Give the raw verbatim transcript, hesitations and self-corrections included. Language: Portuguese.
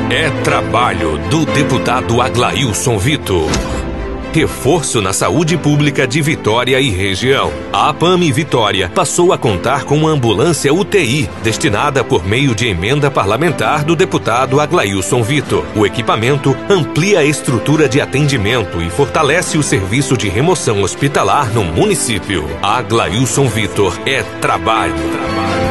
É trabalho do deputado Aglailson Vitor. Reforço na saúde pública de Vitória e região. A APAME Vitória passou a contar com uma ambulância U T I, destinada por meio de emenda parlamentar do deputado Aglailson Vitor. O equipamento amplia a estrutura de atendimento e fortalece o serviço de remoção hospitalar no município. Aglailson Vitor é trabalho. Trabalho.